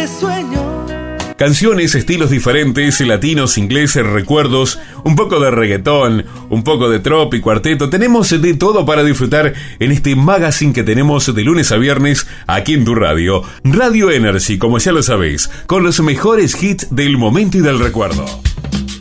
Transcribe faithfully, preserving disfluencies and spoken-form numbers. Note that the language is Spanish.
que sueño. Canciones, estilos diferentes, latinos, ingleses, recuerdos, un poco de reggaetón, un poco de trap y cuarteto. Tenemos de todo para disfrutar en este magazine que tenemos de lunes a viernes aquí en tu radio. Radio Energy, como ya lo sabéis, con los mejores hits del momento y del recuerdo.